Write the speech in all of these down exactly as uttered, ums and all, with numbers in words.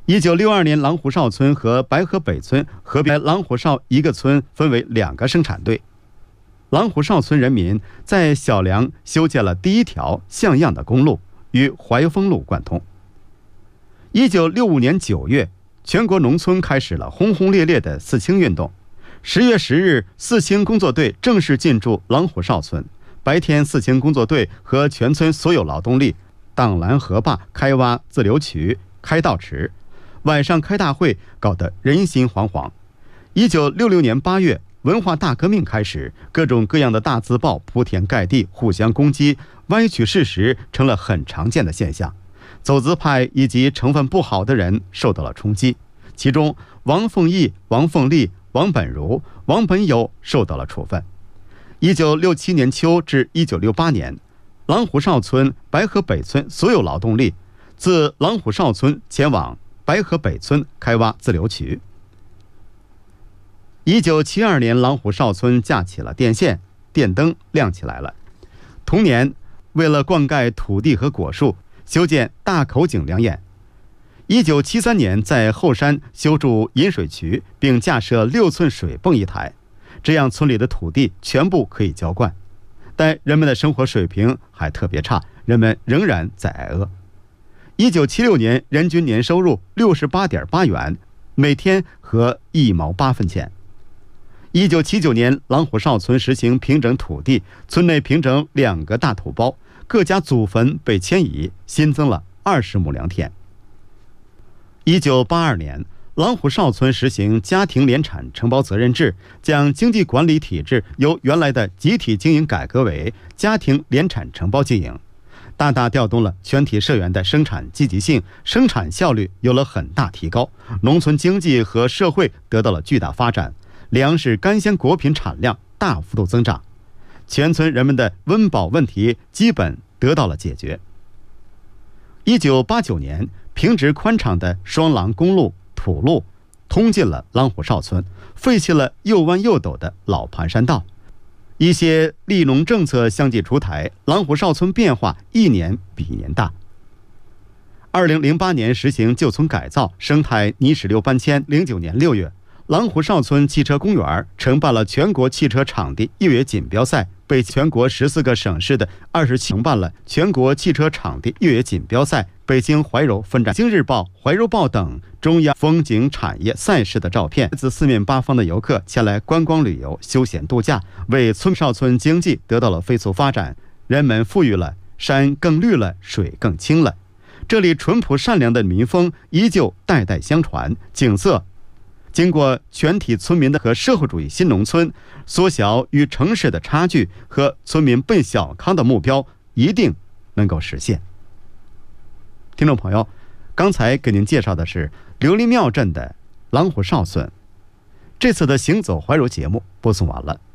一九六二年，狼湖哨村和白河北村合并，狼湖哨一个村分为两个生产队。狼湖哨村人民在小梁修建了第一条像样的公路，与怀丰路贯通。一九六五年九月，全国农村开始了轰轰烈烈的四清运动。十月十日，四清工作队正式进驻狼湖哨村。白天，四清工作队和全村所有劳动力荡拦河坝、开挖自流渠、开道池。晚上开大会，搞得人心惶惶。一九六六年八月，文化大革命开始，各种各样的大字报铺天盖地，互相攻击，歪曲事实成了很常见的现象。走资派以及成分不好的人受到了冲击，其中王凤义、王凤利、王本如、王本友受到了处分。一九六七年秋至一九六八年，狼湖哨村、白河北村所有劳动力自狼湖哨村前往白河北村开挖自流渠。一九七二年，狼湖哨村架起了电线，电灯亮起来了。同年，为了灌溉土地和果树，修建大口井两眼。一九七三年，在后山修筑引水渠，并架设六寸水泵一台，这样村里的土地全部可以浇灌。但人们的生活水平还特别差，人们仍然在挨饿。一九七六年，人均年收入六十八点八元，每天合一毛八分钱。一九七九年，狼湖哨村实行平整土地，村内平整两个大土包，各家祖坟被迁移，新增了二十亩良田。一九八二年，狼湖哨村实行家庭联产承包责任制，将经济管理体制由原来的集体经营改革为家庭联产承包经营，大大调动了全体社员的生产积极性，生产效率有了很大提高，农村经济和社会得到了巨大发展，粮食干鲜果品产量大幅度增长，全村人们的温饱问题基本得到了解决。一九八九年，平直宽敞的双廊公路土路通进了狼湖哨村，废弃了又弯又陡的老盘山道。一些利农政策相继出台，狼湖哨村变化一年比一年大。二零零八年实行旧村改造，生态泥石流搬迁。零九年六月，狼湖哨村汽车公园承办了全国汽车场地越野锦标赛，被全国十四个省市的二十七承办了全国汽车场地越野锦标赛。北京怀柔分站、京日报、怀柔报等中央风景产业赛事的照片，自四面八方的游客前来观光旅游、休闲度假，为村哨村经济得到了飞速发展。人们富裕了，山更绿了，水更清了。这里淳朴善良的民风依旧代代相传，景色经过全体村民的和社会主义新农村缩小与城市的差距和村民奔小康的目标一定能够实现。听众朋友，刚才给您介绍的是刘林庙镇的狼湖哨村。这次的行走怀柔节目播送完了。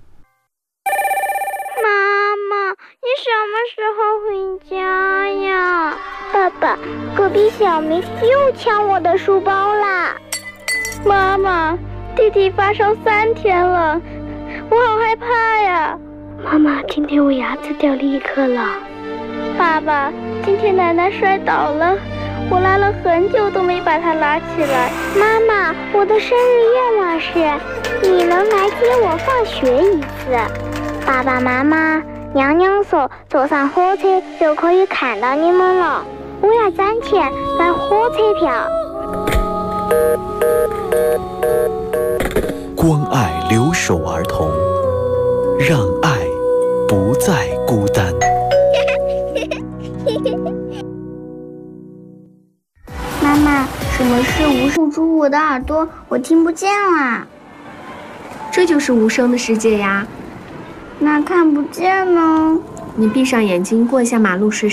妈妈，你什么时候回家呀？爸爸，隔壁小明又抢我的书包啦！妈妈，弟弟发烧三天了，我好害怕呀！妈妈，今天我牙齿掉了一颗了。爸爸，今天奶奶摔倒了，我拉了很久都没把她拉起来。妈妈，我的生日愿望是你能来接我放学一次。爸爸妈妈，娘娘说坐上火车就可以看到你们了，我要攒钱买火车票。 关爱留守儿童，让爱不再孤单。 妈妈，什么是无声？捂住我的耳朵，我听不见啦。 这就是无声的世界呀。 那看不见呢？ 你闭上眼睛过一下马路试试。